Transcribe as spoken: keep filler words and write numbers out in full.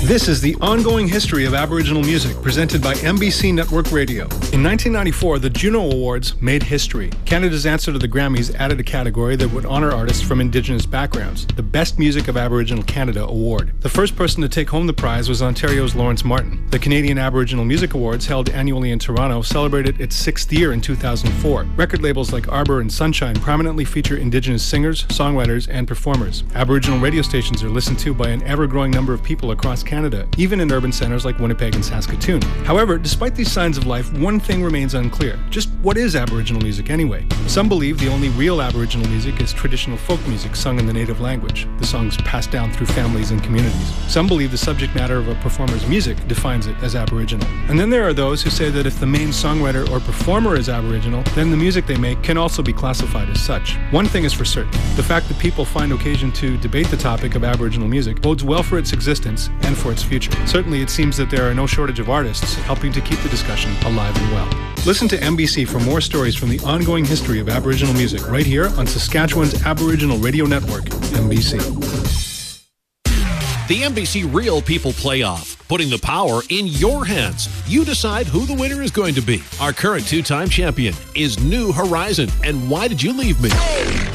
This is the ongoing history of Aboriginal music, presented by M B C Network Radio. In nineteen ninety-four, the Juno Awards made history. Canada's answer to the Grammys added a category that would honor artists from Indigenous backgrounds, the Best Music of Aboriginal Canada Award. The first person to take home the prize was Ontario's Lawrence Martin. The Canadian Aboriginal Music Awards, held annually in Toronto, celebrated its sixth year in two thousand four. Record labels like Arbor and Sunshine prominently feature Indigenous singers, songwriters, and performers. Aboriginal radio stations are listened to by an ever-growing number of people across Canada. Canada, even in urban centers like Winnipeg and Saskatoon. However, despite these signs of life, one thing remains unclear. Just what is Aboriginal music anyway? Some believe the only real Aboriginal music is traditional folk music sung in the native language, the songs passed down through families and communities. Some believe the subject matter of a performer's music defines it as Aboriginal. And then there are those who say that if the main songwriter or performer is Aboriginal, then the music they make can also be classified as such. One thing is for certain: the fact that people find occasion to debate the topic of Aboriginal music bodes well for its existence and for its future. Certainly, it seems that there are no shortage of artists helping to keep the discussion alive and well. Listen to M B C for more stories from the ongoing history of Aboriginal music right here on Saskatchewan's Aboriginal Radio Network, M B C. The M B C Real People Playoff, putting the power in your hands. You decide who the winner is going to be. Our current two-time champion is New Horizon. And Why Did You Leave Me?